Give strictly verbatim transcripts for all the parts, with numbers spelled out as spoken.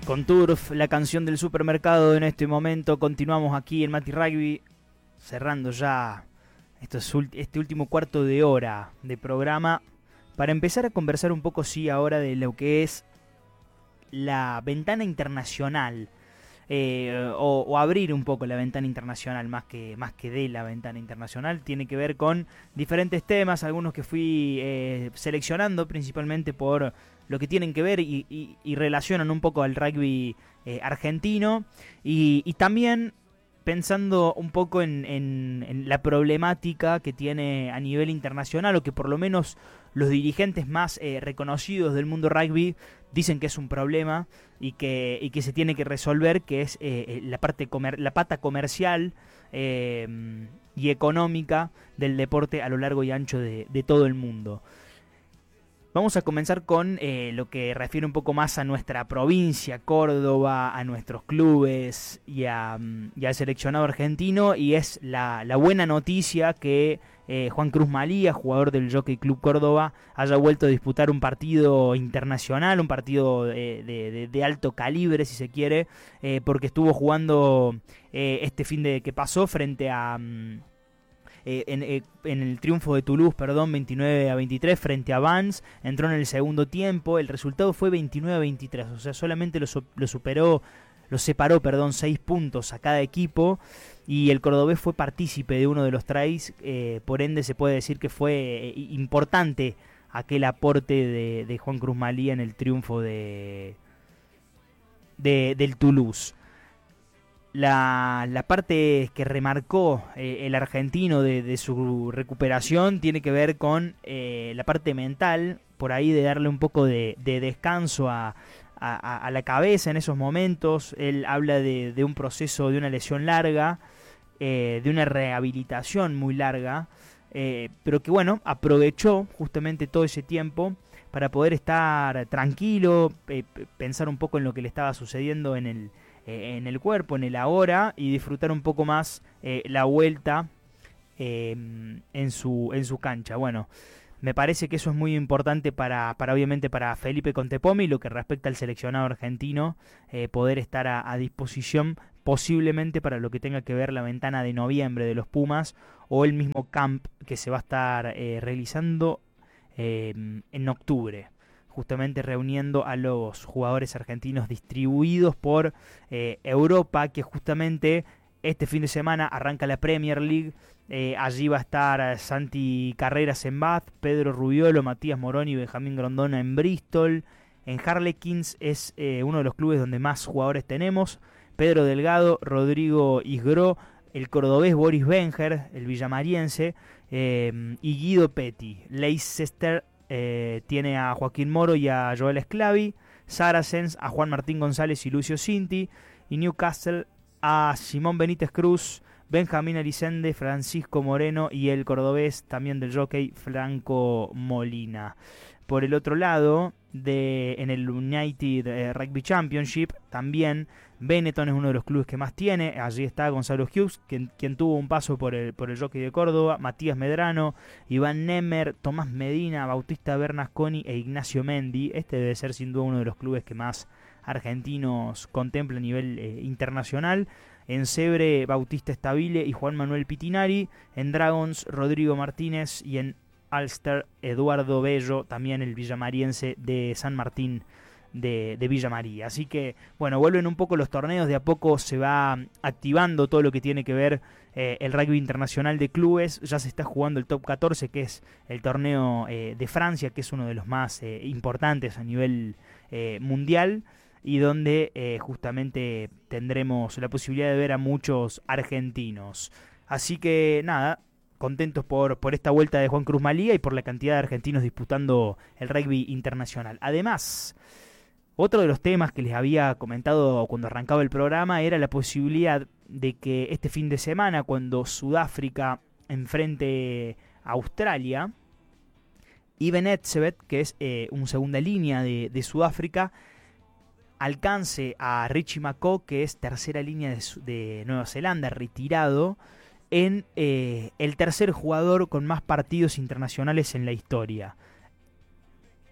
Con Turf, la canción del supermercado en este momento. Continuamos aquí en Mati Rugby, cerrando ya estos, este último cuarto de hora de programa, para empezar a conversar un poco, sí, ahora de lo que es la ventana internacional, eh, o, o abrir un poco la ventana internacional, más que, más que de la ventana internacional. Tiene que ver con diferentes temas, algunos que fui eh, seleccionando principalmente por lo que tienen que ver y, y, y relacionan un poco al rugby eh, argentino, y, y también pensando un poco en, en, en la problemática que tiene a nivel internacional, o que por lo menos los dirigentes más eh, reconocidos del mundo rugby dicen que es un problema y que, y que se tiene que resolver, que es eh, la parte comer, la pata comercial eh, y económica del deporte a lo largo y ancho de, de todo el mundo. Vamos a comenzar con eh, lo que refiere un poco más a nuestra provincia, Córdoba, a nuestros clubes y, a, y al seleccionado argentino, y es la, la buena noticia que eh, Juan Cruz Malía, jugador del Jockey Club Córdoba, haya vuelto a disputar un partido internacional, un partido de, de, de, de alto calibre, si se quiere, eh, porque estuvo jugando eh, este fin de que pasó frente a... Um, Eh, en, eh, en el triunfo de Toulouse, perdón, veintinueve a veintitrés frente a Vans. Entró en el segundo tiempo, el resultado fue veintinueve a veintitrés, o sea, solamente lo, lo superó, lo separó, perdón, seis puntos a cada equipo, y el cordobés fue partícipe de uno de los tries, eh, por ende se puede decir que fue eh, importante aquel aporte de, de Juan Cruz Malía en el triunfo de, de del Toulouse. La, la parte que remarcó eh, el argentino de, de su recuperación tiene que ver con eh, la parte mental, por ahí de darle un poco de, de descanso a, a, a la cabeza en esos momentos. Él habla de, de un proceso, de una lesión larga, eh, de una rehabilitación muy larga, eh, pero que bueno, aprovechó justamente todo ese tiempo para poder estar tranquilo, eh, pensar un poco en lo que le estaba sucediendo en el Eh, en el cuerpo, en el ahora, y disfrutar un poco más eh, la vuelta eh, en, su, en su cancha. Bueno, me parece que eso es muy importante para, para obviamente para Felipe Contepomi, lo que respecta al seleccionado argentino, eh, poder estar a, a disposición posiblemente para lo que tenga que ver la ventana de noviembre de los Pumas, o el mismo camp que se va a estar eh, realizando eh, en octubre, justamente reuniendo a los jugadores argentinos distribuidos por eh, Europa, que justamente este fin de semana arranca la Premier League. Eh, allí va a estar Santi Carreras en Bath, Pedro Rubiolo, Matías Moroni y Benjamín Grondona en Bristol. En Harlequins es eh, uno de los clubes donde más jugadores tenemos: Pedro Delgado, Rodrigo Isgro, el cordobés Boris Benger, el villamariense, eh, y Guido Petty. Leicester Eh, tiene a Joaquín Moro y a Joel Esclavi. Saracens a Juan Martín González y Lucio Cinti. Y Newcastle a Simón Benítez Cruz, Benjamín Elisende, Francisco Moreno y el cordobés también del jockey Franco Molina. Por el otro lado, de, en el United eh, Rugby Championship, también Benetton es uno de los clubes que más tiene. Allí está Gonzalo Hughes, quien, quien tuvo un paso por el, por el jockey de Córdoba, Matías Medrano, Iván Nemer, Tomás Medina, Bautista Bernasconi e Ignacio Mendi. Este debe ser sin duda uno de los clubes que más argentinos contempla a nivel eh, internacional. En Cebre, Bautista Estabile y Juan Manuel Pitinari. En Dragons, Rodrigo Martínez. Y en Ulster, Eduardo Bello, también el villamariense de San Martín de, de Villa María. Así que, bueno, vuelven un poco los torneos, de a poco se va activando todo lo que tiene que ver eh, el rugby internacional de clubes. Ya se está jugando el Top catorce, que es el torneo eh, de Francia, que es uno de los más eh, importantes a nivel eh, mundial, y donde eh, justamente tendremos la posibilidad de ver a muchos argentinos. Así que nada, contentos por, por esta vuelta de Juan Cruz Malía y por la cantidad de argentinos disputando el rugby internacional. Además, otro de los temas que les había comentado cuando arrancaba el programa era la posibilidad de que este fin de semana, cuando Sudáfrica enfrente a Australia, Iben Etzebeth, que es eh, un segunda línea de, de Sudáfrica, alcance a Richie McCaw, que es tercera línea de, de Nueva Zelanda, retirado, en eh, el tercer jugador con más partidos internacionales en la historia.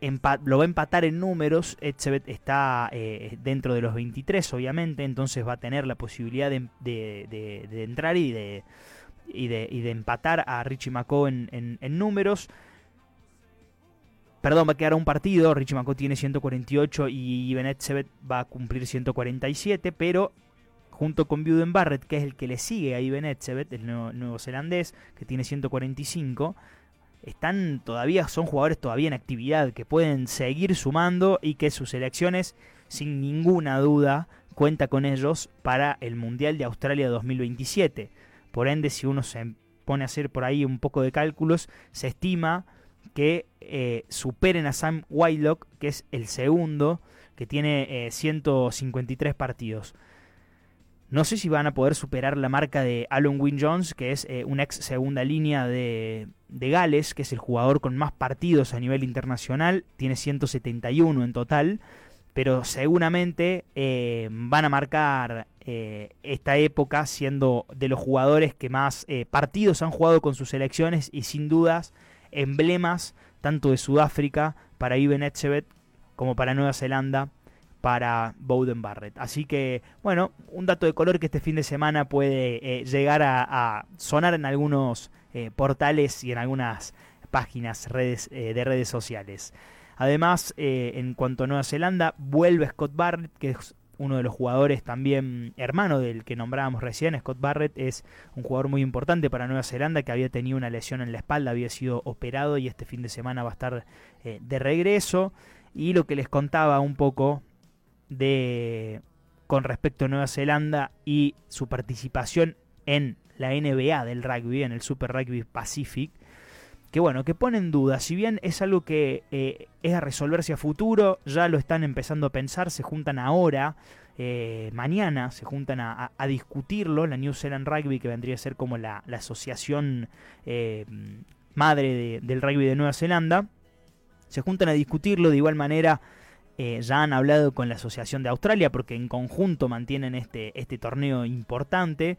empa- lo va a empatar en números. Etzebeth está eh, dentro de los veintitrés, obviamente, entonces va a tener la posibilidad de, de, de, de entrar y de, y, de, y de empatar a Richie McCaw en, en, en números. Perdón, va a quedar a un partido. Richie McCaw tiene ciento cuarenta y ocho y Eben Etzebeth va a cumplir ciento cuarenta y siete, pero junto con Beauden Barrett, que es el que le sigue a Eben Etzebeth, el nuevo, nuevo zelandés, que tiene ciento cuarenta y cinco, están todavía, son jugadores todavía en actividad, que pueden seguir sumando y que sus selecciones, sin ninguna duda, cuenta con ellos para el Mundial de Australia dos mil veintisiete. Por ende, si uno se pone a hacer por ahí un poco de cálculos, se estima que eh, superen a Sam Whitelock, que es el segundo, que tiene eh, ciento cincuenta y tres partidos. No sé si van a poder superar la marca de Alun Wyn Jones, que es eh, un ex segunda línea de, de Gales, que es el jugador con más partidos a nivel internacional, tiene ciento setenta y uno en total, pero seguramente eh, van a marcar eh, esta época siendo de los jugadores que más eh, partidos han jugado con sus selecciones y sin dudas emblemas tanto de Sudáfrica para Eben Etzebeth como para Nueva Zelanda para Beauden Barrett. Así que, bueno, un dato de color que este fin de semana puede eh, llegar a, a sonar en algunos eh, portales y en algunas páginas redes, eh, de redes sociales. Además, eh, en cuanto a Nueva Zelanda, vuelve Scott Barrett, que es uno de los jugadores también hermano del que nombrábamos recién. Scott Barrett es un jugador muy importante para Nueva Zelanda, que había tenido una lesión en la espalda, había sido operado y este fin de semana va a estar eh, de regreso. Y lo que les contaba un poco de con respecto a Nueva Zelanda y su participación en la N B A del rugby, en el Super Rugby Pacific, que bueno, que pone en duda, si bien es algo que eh, es a resolverse a futuro, ya lo están empezando a pensar, se juntan ahora, eh, mañana se juntan a, a, a discutirlo, la New Zealand Rugby, que vendría a ser como la, la asociación eh, madre de, del rugby de Nueva Zelanda, se juntan a discutirlo. De igual manera eh, ya han hablado con la Asociación de Australia, porque en conjunto mantienen este, este torneo importante.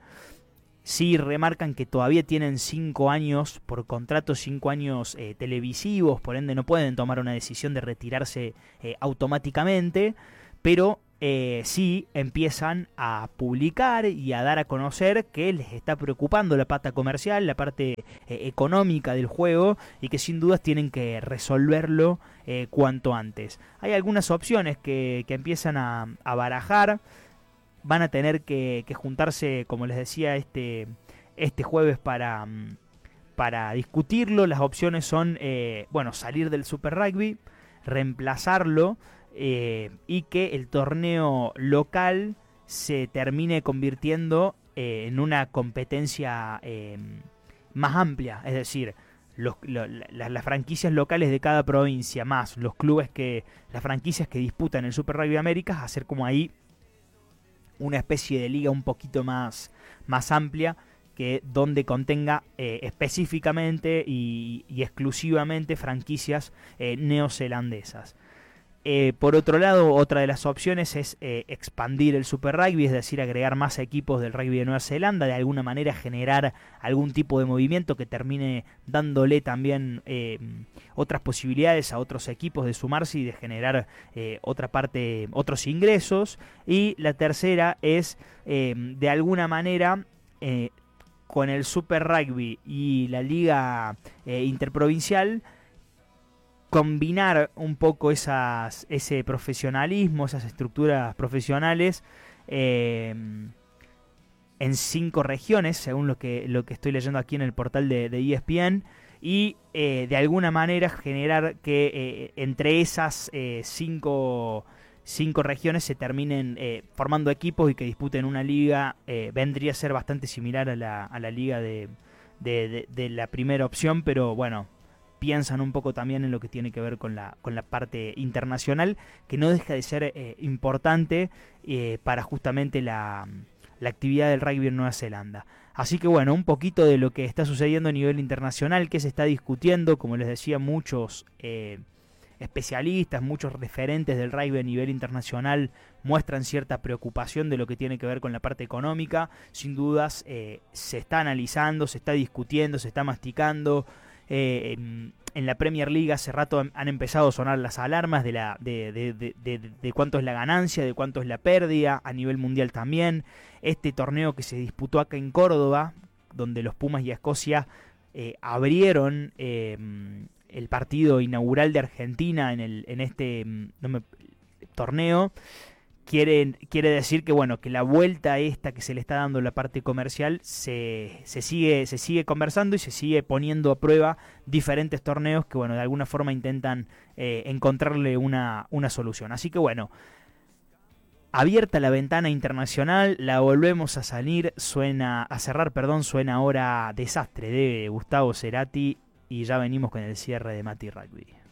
Sí remarcan que todavía tienen cinco años por contrato, cinco años eh, televisivos, por ende no pueden tomar una decisión de retirarse eh, automáticamente, pero eh, sí empiezan a publicar y a dar a conocer que les está preocupando la pata comercial, la parte eh, económica del juego, y que sin dudas tienen que resolverlo eh, cuanto antes. Hay algunas opciones que, que empiezan a, a barajar. Van a tener que, que juntarse, como les decía, este, este jueves para, para discutirlo. Las opciones son, eh, bueno, salir del Super Rugby, reemplazarlo eh, y que el torneo local se termine convirtiendo eh, en una competencia eh, más amplia. Es decir, los, lo, la, las franquicias locales de cada provincia, más los clubes que, las franquicias que disputan el Super Rugby Américas, hacer como ahí una especie de liga un poquito más, más amplia, que donde contenga eh, específicamente y, y exclusivamente franquicias eh, neozelandesas. Eh, por otro lado, otra de las opciones es eh, expandir el Super Rugby, es decir, agregar más equipos del rugby de Nueva Zelanda, de alguna manera generar algún tipo de movimiento que termine dándole también eh, otras posibilidades a otros equipos de sumarse y de generar eh, otra parte, otros ingresos. Y la tercera es, eh, de alguna manera, eh, con el Super Rugby y la Liga eh, Interprovincial, combinar un poco esas, ese profesionalismo, esas estructuras profesionales eh, en cinco regiones, según lo que, lo que estoy leyendo aquí en el portal de, de E S P N, y eh, de alguna manera generar que eh, entre esas eh, cinco, cinco regiones se terminen eh, formando equipos y que disputen una liga. Eh, vendría a ser bastante similar a la, a la liga de, de, de, de la primera opción, pero bueno, piensan un poco también en lo que tiene que ver con la, con la parte internacional, que no deja de ser eh, importante eh, para justamente la, la actividad del rugby en Nueva Zelanda. Así que bueno, un poquito de lo que está sucediendo a nivel internacional, que se está discutiendo, como les decía, muchos eh, especialistas, muchos referentes del rugby a nivel internacional muestran cierta preocupación de lo que tiene que ver con la parte económica. Sin dudas eh, se está analizando, se está discutiendo, se está masticando, Eh, en, en la Premier League hace rato han, han empezado a sonar las alarmas de, la, de, de, de, de, de cuánto es la ganancia, de cuánto es la pérdida, a nivel mundial también. Este torneo que se disputó acá en Córdoba, donde los Pumas y Escocia eh, abrieron eh, el partido inaugural de Argentina en, el, en este no me, torneo, quiere, quiere decir que bueno, que la vuelta esta que se le está dando en la parte comercial se, se, sigue, se sigue conversando y se sigue poniendo a prueba diferentes torneos que bueno, de alguna forma intentan eh, encontrarle una, una solución. Así que bueno, abierta la ventana internacional, la volvemos a salir, suena, a cerrar, perdón, suena ahora Desastre de Gustavo Cerati y ya venimos con el cierre de Mati Rugby.